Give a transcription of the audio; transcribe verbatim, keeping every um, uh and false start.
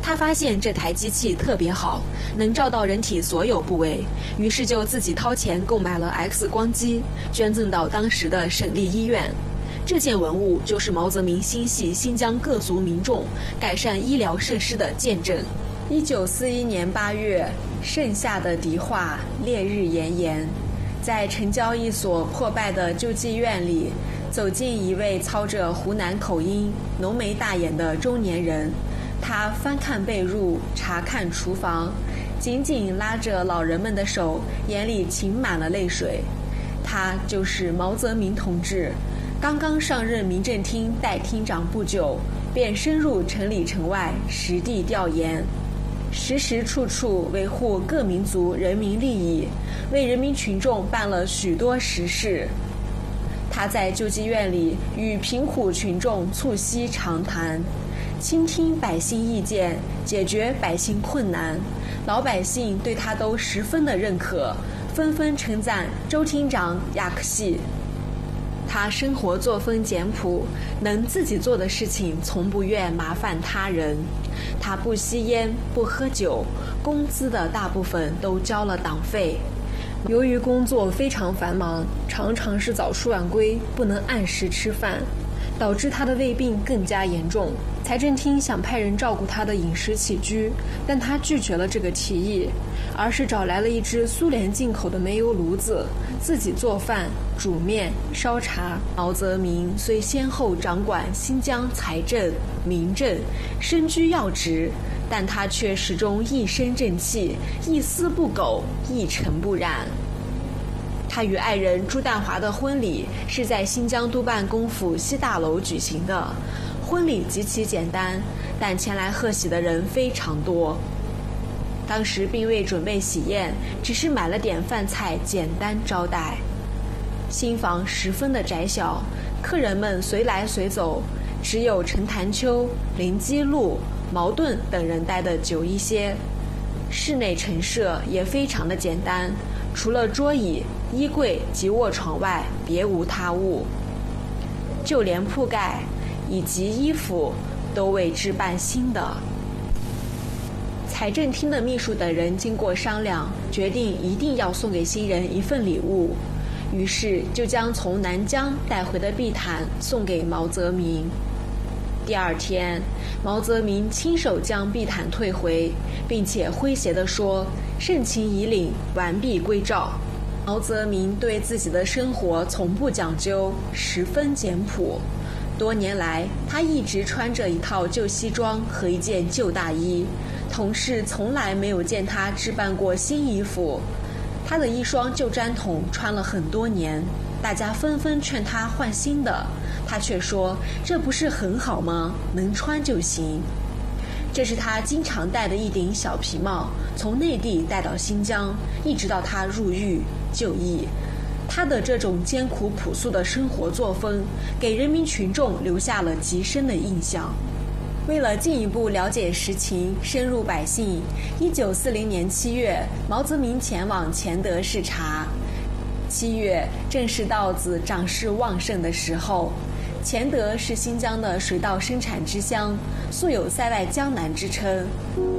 他发现这台机器特别好，能照到人体所有部位，于是就自己掏钱购买了 X 光机，捐赠到当时的省立医院。这件文物就是毛泽民心系新疆各族民众改善医疗设施的见证。 一九四一年八月，盛夏的迪化，烈日炎炎，在城郊一所破败的救济院里，走进一位操着湖南口音、浓眉大眼的中年人。他翻看被褥，查看厨房，紧紧拉着老人们的手，眼里噙满了泪水。他就是毛泽民同志，刚刚上任民政厅代厅长不久，便深入城里城外实地调研，时时处处维护各民族人民利益，为人民群众办了许多实事。他在救济院里与贫苦群众促膝长谈，倾听百姓意见，解决百姓困难，老百姓对他都十分的认可，纷纷称赞周厅长雅克西。他生活作风简朴，能自己做的事情从不愿麻烦他人。他不吸烟，不喝酒，工资的大部分都交了党费。由于工作非常繁忙，常常是早出晚归，不能按时吃饭，导致他的胃病更加严重。财政厅想派人照顾他的饮食起居，但他拒绝了这个提议，而是找来了一只苏联进口的煤油炉子，自己做饭、煮面、烧茶。毛泽民虽先后掌管新疆财政、民政，身居要职，但他却始终一身正气，一丝不苟，一尘不染。他与爱人朱旦华的婚礼是在新疆督办公府西大楼举行的，婚礼极其简单，但前来贺喜的人非常多。当时并未准备喜宴，只是买了点饭菜简单招待。新房十分的窄小，客人们随来随走，只有陈潭秋、林基路、茅盾等人待得久一些。室内陈设也非常的简单，除了桌椅、衣柜及卧床外，别无他物。就连铺盖以及衣服都为置办新的。财政厅的秘书等人经过商量，决定一定要送给新人一份礼物，于是就将从南疆带回的地毯送给毛泽民。第二天，毛泽民亲手将地毯退回，并且诙谐地说：“盛情已领，完璧归赵。”毛泽民对自己的生活从不讲究，十分简朴。多年来，他一直穿着一套旧西装和一件旧大衣，同事从来没有见他置办过新衣服。他的一双旧毡筒穿了很多年，大家纷纷劝他换新的，他却说：“这不是很好吗？能穿就行。”这是他经常戴的一顶小皮帽，从内地带到新疆，一直到他入狱就义。他的这种艰苦朴素的生活作风，给人民群众留下了极深的印象。为了进一步了解实情，深入百姓，一九四零年七月，毛泽民前往乾德视察。七月正是稻子长势旺盛的时候。乾德是新疆的水稻生产之乡，素有塞外江南之称。